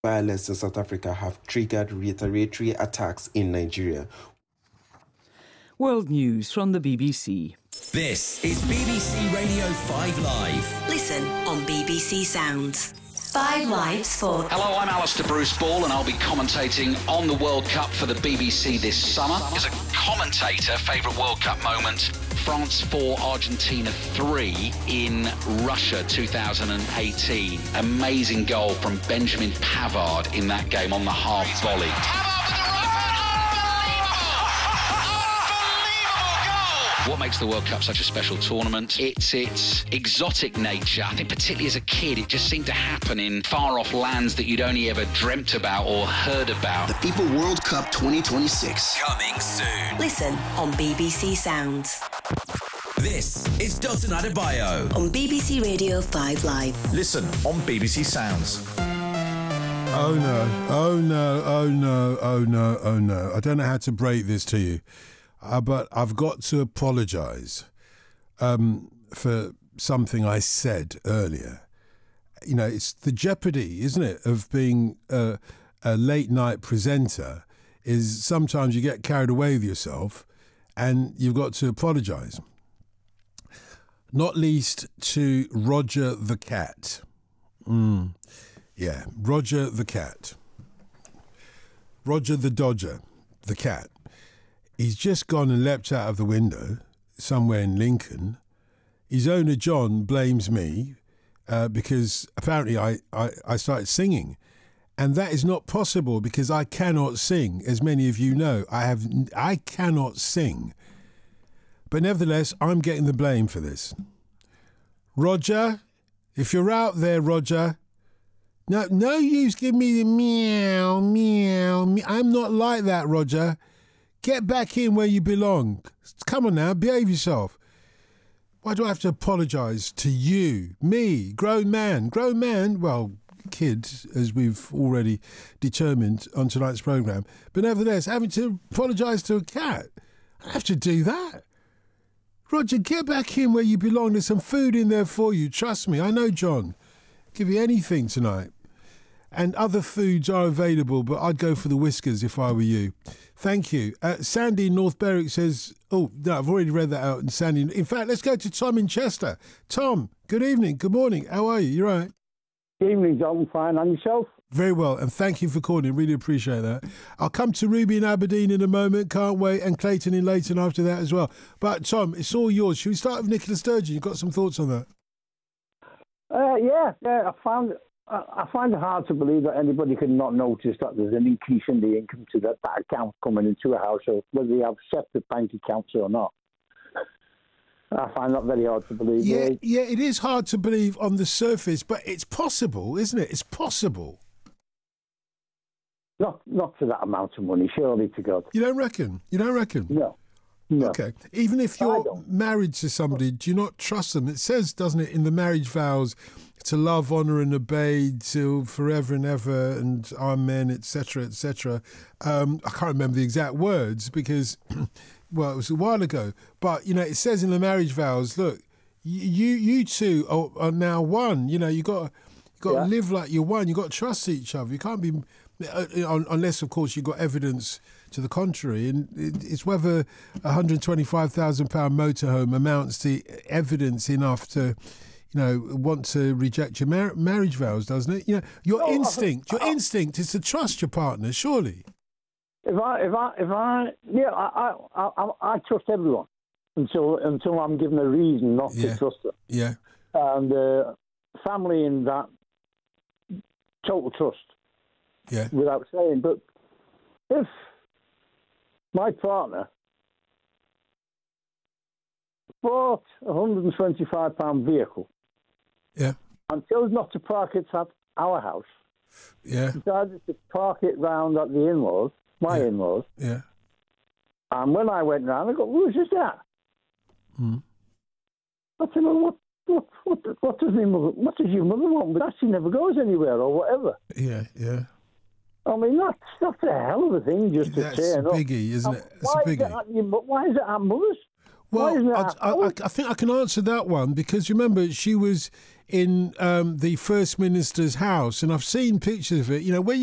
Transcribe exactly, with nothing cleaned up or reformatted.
Violence in South Africa have triggered retaliatory attacks in Nigeria. World news from the B B C. This is B B C Radio five Live. Listen on B B C Sounds. five Live Sport. Hello, I'm Alistair Bruce Ball and I'll be commentating on the World Cup for the B B C this summer. As a commentator, favourite World Cup moment, France four, Argentina three in Russia two thousand eighteen. Amazing goal from Benjamin Pavard in that game on the half volley. What makes the World Cup such a special tournament? It's its exotic nature. I think particularly as a kid, it just seemed to happen in far-off lands that you'd only ever dreamt about or heard about. The FIFA World Cup twenty twenty-six. Coming soon. Listen on B B C Sounds. This is Dalton Adebayo. On B B C Radio five Live. Listen on B B C Sounds. Oh no, oh no, oh no, oh no, oh no. I don't know how to break this to you. Uh, but I've got to apologise um, for something I said earlier. You know, it's the jeopardy, isn't it, of being a, a late night presenter is sometimes you get carried away with yourself and you've got to apologise. Not least to Roger the cat. Mm. Yeah, Roger the cat. Roger the Dodger, the cat. He's just gone and leapt out of the window somewhere in Lincoln. His owner, John, blames me uh, because apparently I, I, I started singing. And that is not possible because I cannot sing, as many of you know. I have I cannot sing. But nevertheless, I'm getting the blame for this. Roger, if you're out there, Roger, no, no use giving me the meow, meow, meow. I'm not like that, Roger. Get back in where you belong. Come on now, behave yourself. Why do I have to apologise to you, me, grown man, grown man, well, kid, as we've already determined on tonight's programme, but nevertheless, having to apologise to a cat. I have to do that. Roger, get back in where you belong. There's some food in there for you. Trust me, I know John. Give you anything tonight. And other foods are available, but I'd go for the Whiskers if I were you. Thank you. Uh, Sandy in North Berwick says, oh, no, I've already read that out. And Sandy, in fact, let's go to Tom in Chester. Tom, good evening, good morning. How are you? You all right? Good evening, John. Fine. And yourself? Very well. And thank you for calling. Really appreciate that. I'll come to Ruby in Aberdeen in a moment. Can't wait. And Clayton in Leighton after that as well. But, Tom, it's all yours. Should we start with Nicola Sturgeon? You've got some thoughts on that? Uh, yeah, yeah. I found... I find it hard to believe that anybody could not notice that there's an increase in the income to that, that account coming into a household, whether they have separate bank accounts or not. I find that very hard to believe. Yeah, really. yeah, it is hard to believe on the surface, but it's possible, isn't it? It's possible. Not, not to that amount of money, surely to God. You don't reckon? You don't reckon? No. No. Okay. Even if you're married to somebody, do you not trust them? It says, doesn't it, in the marriage vows, to love, honour and obey till forever and ever and amen, et cetera, et cetera. Um, I can't remember the exact words because, well, it was a while ago. But, you know, it says in the marriage vows, look, you you two are, are now one. You know, you got you got to Yeah. live like you're one. You got to trust each other. You can't be, uh, unless, of course, you've got evidence to the contrary. And it, it's whether a one hundred twenty-five thousand pounds motorhome amounts to evidence enough to, you know, want to reject your mar- marriage vows, doesn't it? You know, your Oh, I- instinct, your I- instinct is to trust your partner, surely. If I, if I, if I, yeah, I, I, I, I trust everyone until until I'm given a reason not Yeah. to trust them. Yeah. And uh, family in that total trust, Yeah. without saying. But if my partner bought a one hundred twenty-five pounds vehicle, Yeah. and chose not to park it at our house, Yeah. decided to park it round at the in-laws, my Yeah. in-laws, Yeah. and when I went round, I go, who's this that? Hmm. I said, well, what, what, what, what does my mother, what does your mother want? But that she never goes anywhere or whatever. Yeah. Yeah. I mean, that's, that's a hell of a thing just to That's turn a up. biggie, isn't And it? It's a why, is it biggie. at your, mo- why is it at mother's? Why is Well, that? I, I, I think I can answer that one because remember she was in um, the First Minister's house, and I've seen pictures of it. You know, where